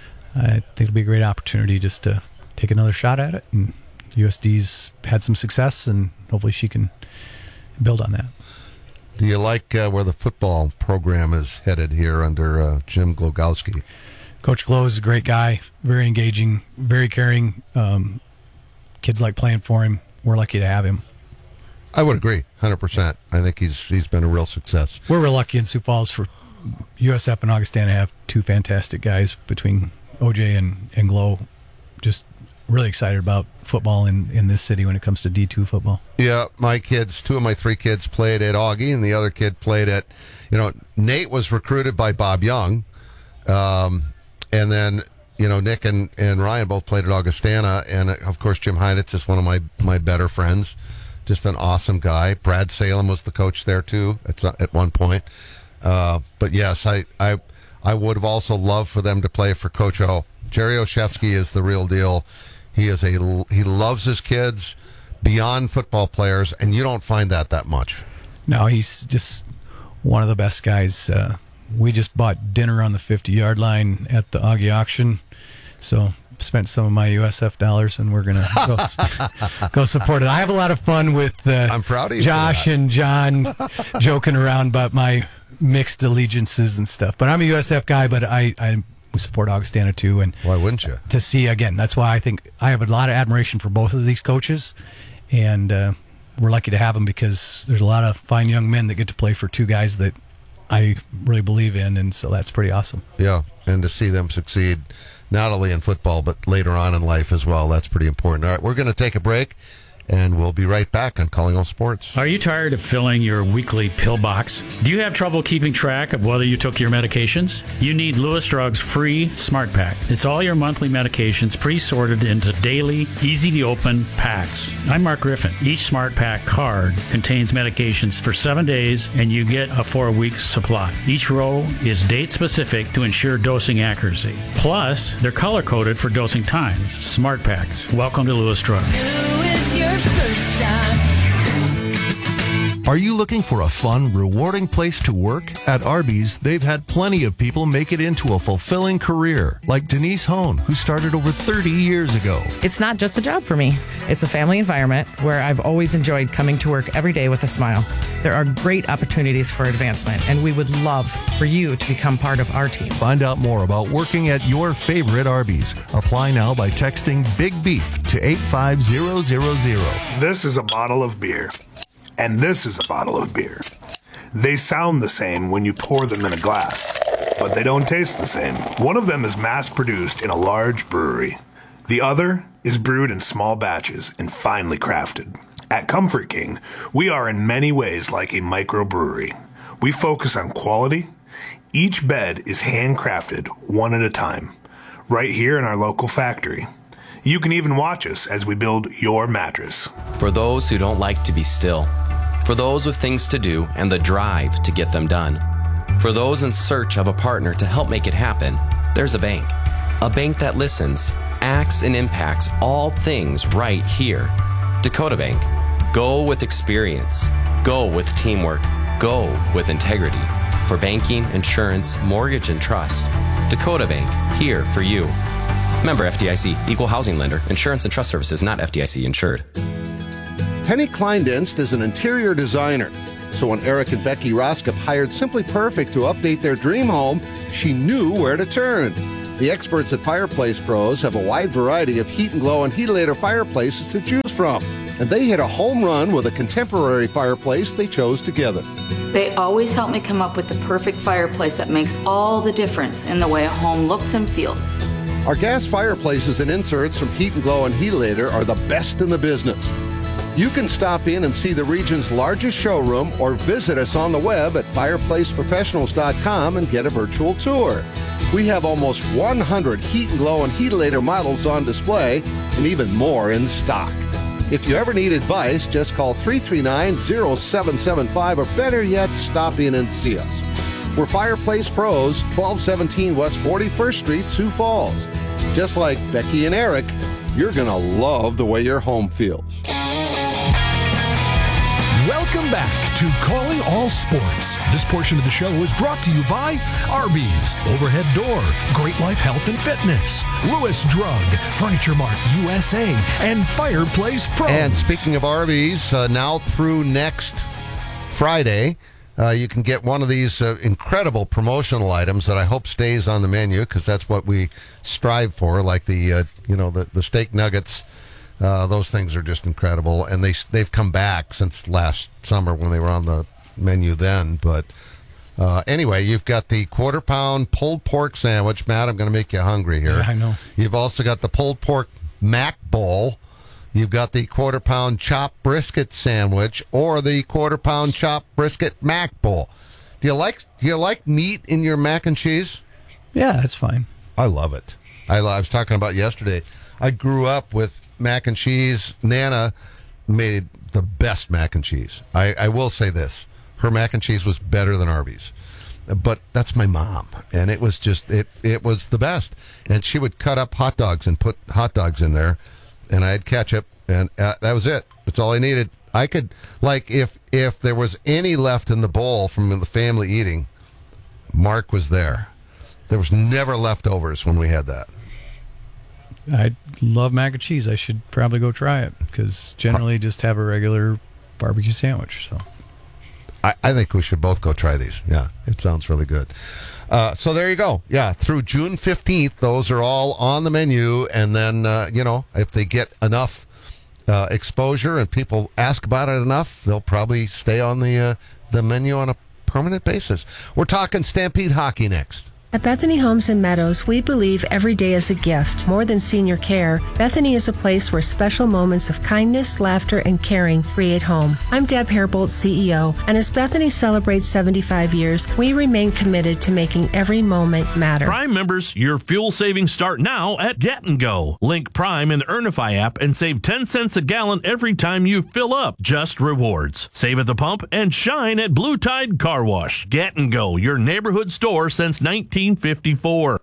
I think it'll be a great opportunity just to take another shot at it. And U S D's had some success, and hopefully she can build on that. Do you like uh, where the football program is headed here under uh, Jim Glogowski? Coach Glow is a great guy, very engaging, very caring. Um, kids like playing for him. We're lucky to have him. I would agree, one hundred percent. I think he's he's been a real success. We're real lucky in Sioux Falls for U S F and Augustana have two fantastic guys between O J and, and Glow. Just really excited about football in, in this city when it comes to D two football. Yeah, my kids, two of my three kids played at Augie, and the other kid played at, you know, Nate was recruited by Bob Young. Um, and then, you know, Nick and, and Ryan both played at Augustana. And, of course, Jim Heinitz is one of my, my better friends. Just an awesome guy. Brad Salem was the coach there, too, at, at one point. Uh, but, yes, I, I, I would have also loved for them to play for Coach O. Jerry Olszewski is the real deal. He is a he loves his kids beyond football players, and you don't find that that much. No, he's just one of the best guys. Uh, we just bought dinner on the fifty-yard line at the Augie auction, so spent some of my U S F dollars, and we're gonna go, go support it. I have a lot of fun with uh, I'm proud of you Josh and John joking around about my mixed allegiances and stuff. But I'm a U S F guy, but I. I We support Augustana too, and why wouldn't you? To see again, that's why I think I have a lot of admiration for both of these coaches, and uh, we're lucky to have them because there's a lot of fine young men that get to play for two guys that I really believe in, and so that's pretty awesome. Yeah, and to see them succeed not only in football but later on in life as well, that's pretty important. All right, we're going to take a break, and we'll be right back on Calling All Sports. Are you tired of filling your weekly pill box? Do you have trouble keeping track of whether you took your medications? You need Lewis Drug's free Smart Pack. It's all your monthly medications pre-sorted into daily, easy-to-open packs. I'm Mark Griffin. Each Smart Pack card contains medications for seven days, and you get a four-week supply. Each row is date-specific to ensure dosing accuracy. Plus, they're color-coded for dosing times. Smart Packs. Welcome to Lewis Drug. First stop. Are you looking for a fun, rewarding place to work? At Arby's, they've had plenty of people make it into a fulfilling career, like Denise Hone, who started over thirty years ago. It's not just a job for me. It's a family environment where I've always enjoyed coming to work every day with a smile. There are great opportunities for advancement, and we would love for you to become part of our team. Find out more about working at your favorite Arby's. Apply now by texting Big Beef to eight five zero zero zero. This is a bottle of beer. And this is a bottle of beer. They sound the same when you pour them in a glass, but they don't taste the same. One of them is mass-produced in a large brewery. The other is brewed in small batches and finely crafted. At Comfort King, we are in many ways like a microbrewery. We focus on quality. Each bed is handcrafted one at a time, right here in our local factory. You can even watch us as we build your mattress. For those who don't like to be still. For those with things to do and the drive to get them done. For those in search of a partner to help make it happen, there's a bank. A bank that listens, acts, and impacts all things right here. Dakota Bank. Go with experience. Go with teamwork. Go with integrity. For banking, insurance, mortgage, and trust, Dakota Bank, here for you. Member F D I C, Equal Housing Lender, Insurance and Trust Services, not F D I C insured. Penny Kleindienst is an interior designer. So when Eric and Becky Roskop hired Simply Perfect to update their dream home, she knew where to turn. The experts at Fireplace Pros have a wide variety of Heat and Glow and Heatilator fireplaces to choose from. And they hit a home run with a contemporary fireplace they chose together. They always help me come up with the perfect fireplace that makes all the difference in the way a home looks and feels. Our gas fireplaces and inserts from Heat and Glow and Heatilator are the best in the business. You can stop in and see the region's largest showroom or visit us on the web at fireplace professionals dot com and get a virtual tour. We have almost one hundred Heat and Glow and Heatilator models on display and even more in stock. If you ever need advice, just call three three nine, zero seven seven five or better yet, stop in and see us. We're Fireplace Pros, twelve seventeen West forty-first Street, Sioux Falls. Just like Becky and Eric, you're going to love the way your home feels. Welcome back to Calling All Sports. This portion of the show is brought to you by Arby's, Overhead Door, Great Life Health and Fitness, Lewis Drug, Furniture Mart U S A, and Fireplace Pros. And speaking of Arby's, uh, now through next Friday, uh, you can get one of these uh, incredible promotional items that I hope stays on the menu, because that's what we strive for, like the uh, you know the, the steak nuggets. Uh, those things are just incredible, and they, they've come back since last summer when they were on the menu then. But uh, anyway, you've got the quarter-pound pulled pork sandwich. Matt, I'm going to make you hungry here. Yeah, I know. You've also got the pulled pork mac bowl. You've got the quarter-pound chopped brisket sandwich or the quarter-pound chopped brisket mac bowl. Do you like do you like meat in your mac and cheese? Yeah, that's fine. I love it. I, I was talking about yesterday. I grew up with mac and cheese. Nana made the best mac and cheese. I, I will say this. Her mac and cheese was better than Arby's. But that's my mom. And it was just, it, it was the best. And she would cut up hot dogs and put hot dogs in there. And I had ketchup. And uh, that was it. That's all I needed. I could, like, if, if there was any left in the bowl from the family eating, Mark was there. There was never leftovers when we had that. I love mac and cheese. I should probably go try it, because generally just have a regular barbecue sandwich. So, I, I think we should both go try these. Yeah, it sounds really good. Uh, so there you go. Yeah, through June fifteenth, those are all on the menu. And then, uh, you know, if they get enough uh, exposure and people ask about it enough, they'll probably stay on the uh, the menu on a permanent basis. We're talking Stampede hockey next. At Bethany Homes and Meadows, we believe every day is a gift. More than senior care, Bethany is a place where special moments of kindness, laughter, and caring create home. I'm Deb Hairbolt, C E O, and as Bethany celebrates seventy-five years, we remain committed to making every moment matter. Prime members, your fuel savings start now at Get and Go. Link Prime in the Earnify app and save ten cents a gallon every time you fill up. Just rewards. Save at the pump and shine at Blue Tide Car Wash. Get and Go, your neighborhood store since nineteen fifty-four.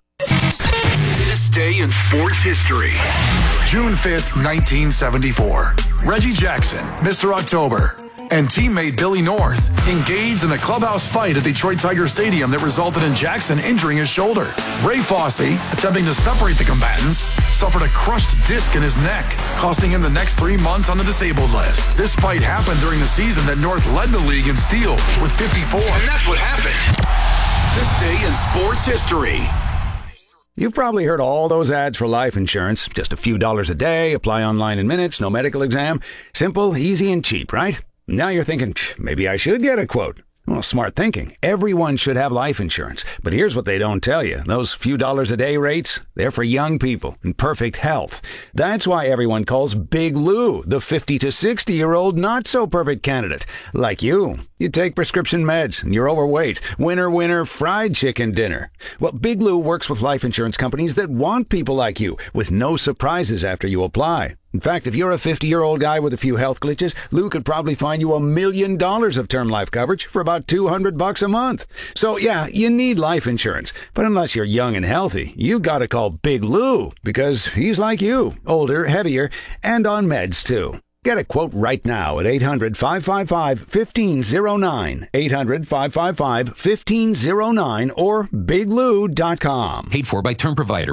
This day in sports history. June fifth, nineteen seventy-four. Reggie Jackson, Mister October, and teammate Billy North engaged in a clubhouse fight at Detroit Tiger Stadium that resulted in Jackson injuring his shoulder. Ray Fosse, attempting to separate the combatants, suffered a crushed disc in his neck, costing him the next three months on the disabled list. This fight happened during the season that North led the league in steals with fifty-four. And that's what happened. This day in sports history. You've probably heard all those ads for life insurance. Just a few dollars a day, apply online in minutes, no medical exam. Simple, easy, and cheap, right? Now you're thinking, maybe I should get a quote. Well, smart thinking. Everyone should have life insurance. But here's what they don't tell you. Those few dollars a day rates, they're for young people in perfect health. That's why everyone calls Big Lou the fifty to sixty-year-old not-so-perfect candidate. Like you. You take prescription meds and you're overweight. Winner, winner, fried chicken dinner. Well, Big Lou works with life insurance companies that want people like you with no surprises after you apply. In fact, if you're a fifty-year-old guy with a few health glitches, Lou could probably find you a million dollars of term life coverage for about two hundred bucks a month. So yeah, you need life insurance. But unless you're young and healthy, you gotta call Big Lou, because he's like you, older, heavier, and on meds too. Get a quote right now at eight hundred, five five five, one five zero nine, eight hundred, five five five, one five zero nine, or big lou dot com. Paid for by Term Provider.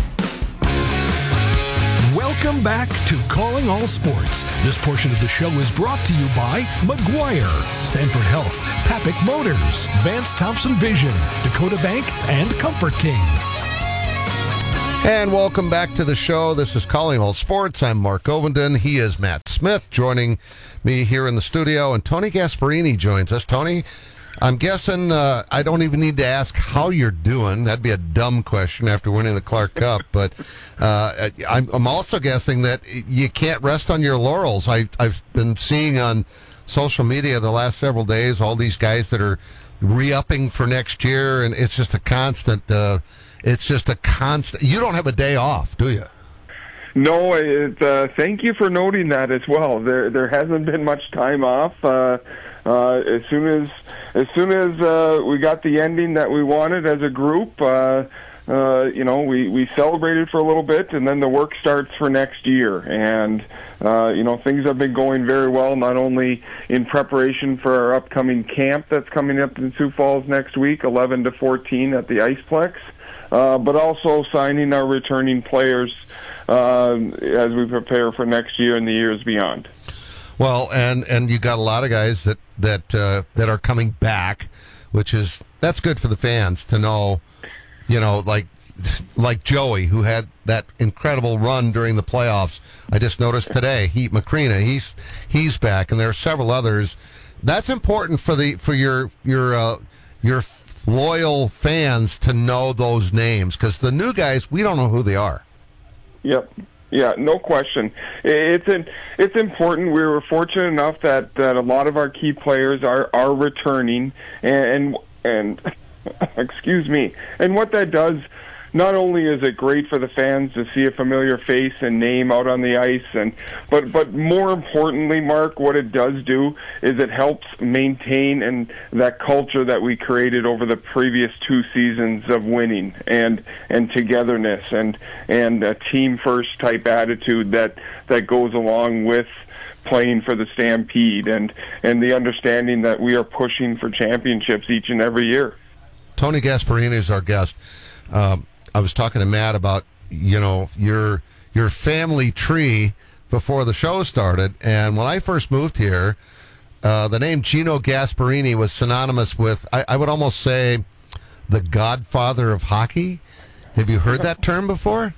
Welcome back to Calling All Sports. This portion of the show is brought to you by McGuire, Sanford Health, Papik Motors, Vance Thompson Vision, Dakota Bank, and Comfort King. And welcome back to the show. This is Calling All Sports. I'm Mark Ovenden. He is Matt Smith joining me here in the studio, and Tony Gasparini joins us. Tony, I'm guessing uh, I don't even need to ask how you're doing. That'd be a dumb question after winning the Clark Cup. But uh, I'm, I'm also guessing that you can't rest on your laurels. I, I've been seeing on social media the last several days all these guys that are re-upping for next year, and it's just a constant. Uh, it's just a constant. You don't have a day off, do you? No, it, uh, thank you for noting that as well. There, there hasn't been much time off. Uh, Uh, as soon as as soon as uh, we got the ending that we wanted as a group, uh, uh, you know, we, we celebrated for a little bit, and then the work starts for next year. And uh, you know, things have been going very well, not only in preparation for our upcoming camp that's coming up in Sioux Falls next week, eleven to fourteen at the Iceplex, uh, but also signing our returning players uh, as we prepare for next year and the years beyond. Well, and, and you got a lot of guys that that uh, that are coming back, which is that's good for the fans to know. You know, like like Joey, who had that incredible run during the playoffs. I just noticed today, Heat Macrina, he's he's back, and there are several others. That's important for the for your your uh, your loyal fans to know those names, because the new guys, we don't know who they are. Yep. Yeah, no question. It's an, it's important. We were fortunate enough that, that a lot of our key players are, are returning, and and, and excuse me. And what that does, not only is it great for the fans to see a familiar face and name out on the ice, and but but more importantly, Mark, what it does do is it helps maintain and that culture that we created over the previous two seasons of winning and and togetherness and and a team first type attitude that that goes along with playing for the Stampede, and and the understanding that we are pushing for championships each and every year. Tony Gasparini is our guest. Um, I was talking to Matt about, you know, your your family tree before the show started, and when I first moved here, uh, the name Gino Gasparini was synonymous with, I, I would almost say, the godfather of hockey. Have you heard that term before?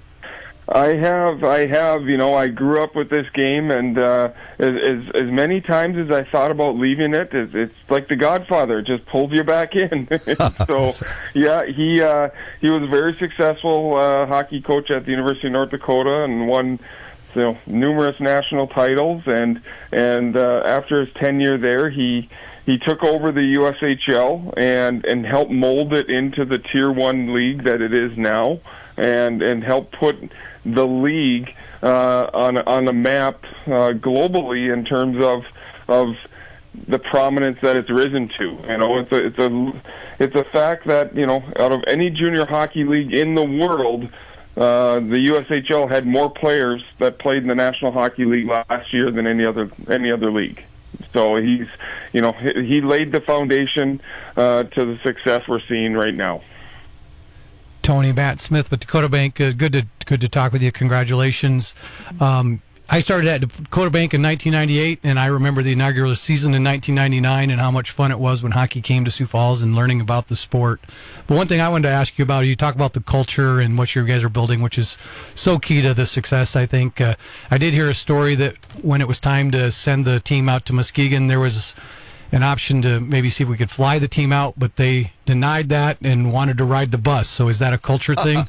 I have, I have. You know, I grew up with this game, and uh, as, as as many times as I thought about leaving it, it's, it's like The Godfather; it just pulls you back in. So, yeah, he uh, he was a very successful uh, hockey coach at the University of North Dakota, and won, you know, numerous national titles. And and uh, after his tenure there, he he took over the U S H L and and helped mold it into the Tier One league that it is now, and and helped put the league uh, on on a map uh, globally in terms of of the prominence that it's risen to. You know, it's a it's a it's a fact that, you know, out of any junior hockey league in the world, uh, the U S H L had more players that played in the National Hockey League last year than any other any other league. So he's, you know, he, he laid the foundation uh, to the success we're seeing right now. Tony, Matt Smith with Dakota Bank. Uh, good to good to talk with you. Congratulations. Um, I started at Dakota Bank in nineteen ninety-eight, and I remember the inaugural season in nineteen ninety-nine and how much fun it was when hockey came to Sioux Falls and learning about the sport. But one thing I wanted to ask you about, you talk about the culture and what you guys are building, which is so key to the success, I think. Uh, I did hear a story that when it was time to send the team out to Muskegon, there was an option to maybe see if we could fly the team out, but they denied that and wanted to ride the bus. So is that a culture thing?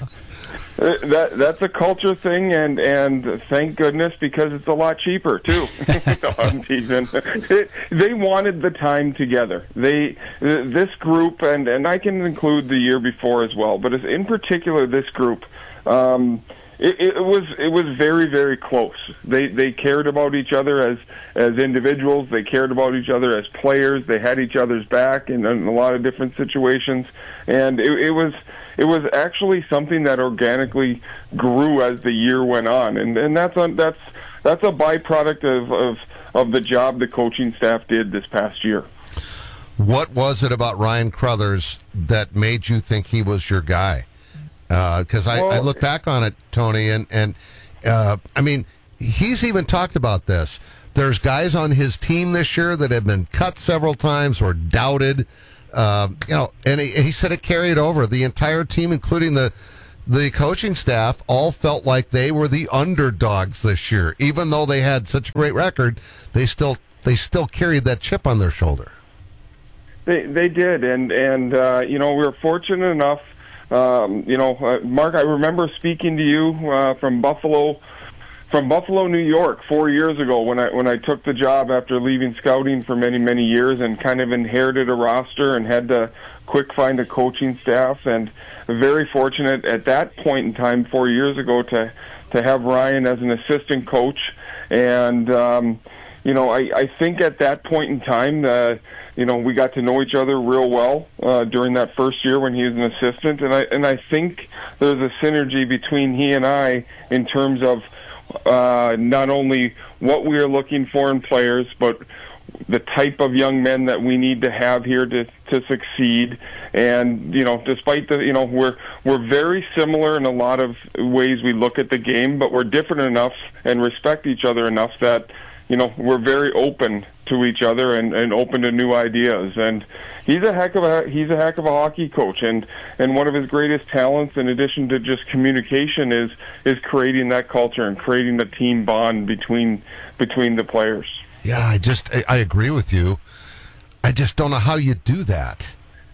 that that's a culture thing, and and thank goodness, because it's a lot cheaper too. No, I'm teasing. It, they wanted the time together. They this group, and and I can include the year before as well, but in particular this group. Um, it, it was it was very, very close. They they cared about each other as as individuals. They cared about each other as players. They had each other's back in, in a lot of different situations, and it, it was it was actually something that organically grew as the year went on, and and that's a, that's that's a byproduct of, of of the job the coaching staff did this past year. What was it about Ryan Crothers that made you think he was your guy? Because uh, I, well, I look back on it, Tony, and, and uh, I mean, he's even talked about this. There's guys on his team this year that have been cut several times or doubted, uh, you know, and he, he said it carried over. The entire team, including the the coaching staff, all felt like they were the underdogs this year. Even though they had such a great record, they still they still carried that chip on their shoulder. They they did, and, and uh, you know, we were fortunate enough. Um, you know, uh, Mark, I remember speaking to you uh, from Buffalo, from Buffalo, New York, four years ago when I when I took the job after leaving scouting for many many years and kind of inherited a roster and had to quick find a coaching staff, and very fortunate at that point in time four years ago to to have Ryan as an assistant coach, and um, you know, I, I think at that point in time, uh, you know, we got to know each other real well uh, during that first year when he was an assistant, and I and I think there's a synergy between he and I in terms of uh, not only what we are looking for in players, but the type of young men that we need to have here to to succeed. And you know, despite the you know we're we're very similar in a lot of ways we look at the game, but we're different enough and respect each other enough that you know we're very open to each other and, and open to new ideas. And he's a heck of a he's a heck of a hockey coach, and, and one of his greatest talents, in addition to just communication, is is creating that culture and creating the team bond between between the players. Yeah, I just I, I agree with you. I just don't know how you do that.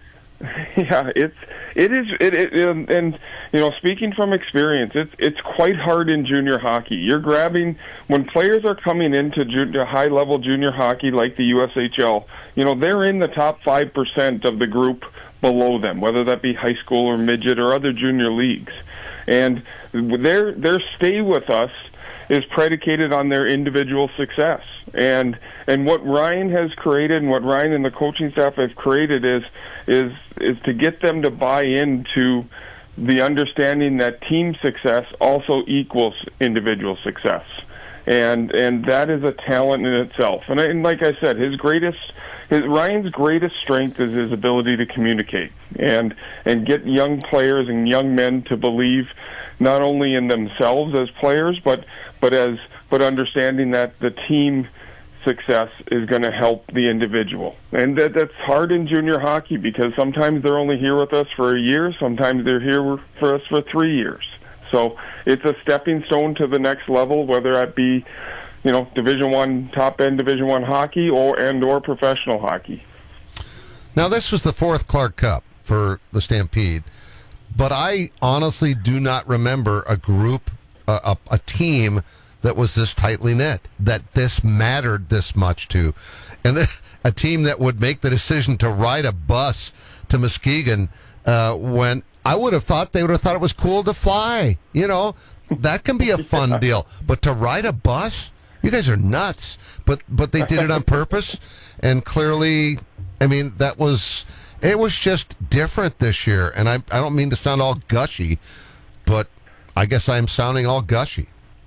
Yeah, it's it is it, it and, and you know, speaking from experience, it's it's quite hard in junior hockey. You're grabbing when players are coming into junior, high level junior hockey like the U S H L. You know, they're in the top five percent of the group below them, whether that be high school or midget or other junior leagues, and their their stay with us is predicated on their individual success. And and what Ryan has created and what Ryan and the coaching staff have created is is is to get them to buy into the understanding that team success also equals individual success. And and that is a talent in itself. And, and like I said, his greatest his Ryan's greatest strength is his ability to communicate and and get young players and young men to believe not only in themselves as players, but but as but understanding that the team success is going to help the individual. And that that's hard in junior hockey because sometimes they're only here with us for a year, sometimes they're here for us for three years. So it's a stepping stone to the next level, whether that be, you know, Division One, top end Division One hockey, or and or professional hockey. Now, this was the fourth Clark Cup for the Stampede, but I honestly do not remember a group, a, a, a team that was this tightly knit, that this mattered this much to, and then a team that would make the decision to ride a bus to Muskegon uh, when I would have thought they would have thought it was cool to fly. You know, that can be a fun yeah. deal, but to ride a bus, you guys are nuts. But but they did it on purpose, and clearly, I mean, that was it was just different this year. And I I don't mean to sound all gushy, but I guess I'm sounding all gushy.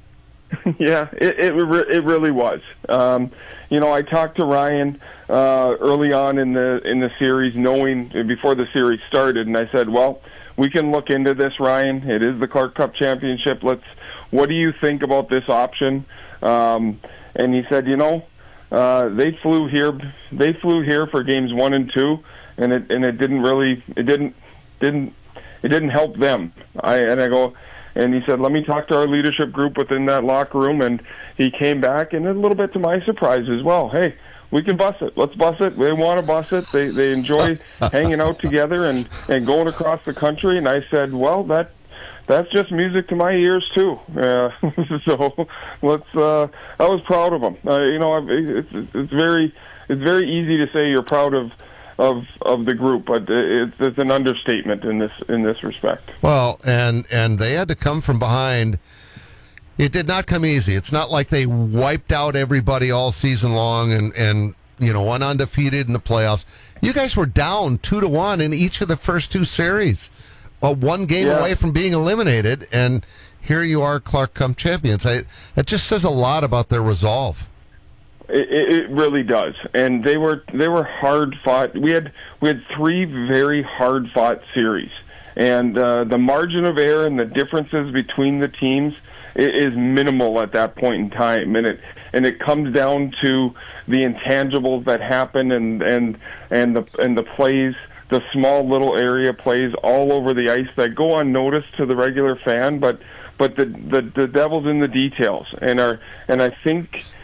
Yeah, it it, re- it really was. Um, you know, I talked to Ryan uh, early on in the in the series, knowing before the series started, and I said, "Well, we can look into this, Ryan. It is the Clark Cup Championship. Let's. What do you think about this option?" Um, and he said, "You know, uh, they flew here. They flew here for games one and two, and it and it didn't really. It didn't didn't it didn't help them." I and I go. And he said, let me talk to our leadership group within that locker room. And he came back, and a little bit to my surprise as well, hey, we can bus it. Let's bus it. They want to bus it. They they enjoy hanging out together and, and going across the country. And I said, well, that that's just music to my ears, too. Uh, so let's. Uh, I was proud of them. Uh, you know, it's, it's very it's very easy to say you're proud of of of the group, but it's, it's an understatement in this in this respect. Well, and and they had to come from behind. It did not come easy. It's not like they wiped out everybody all season long and and you know went undefeated in the playoffs. You guys were down two to one in each of the first two series, well, one game Yeah. away from being eliminated, and here you are, Clark Cup champions. I, that just says a lot about their resolve. It, it really does, and they were they were hard fought. We had we had three very hard fought series, and uh, the margin of error and the differences between the teams i- is minimal at that point in time, and it and it comes down to the intangibles that happen and and and the and the plays, the small little area plays all over the ice that go unnoticed to the regular fan, but but the the, the devil's in the details, and our and I think.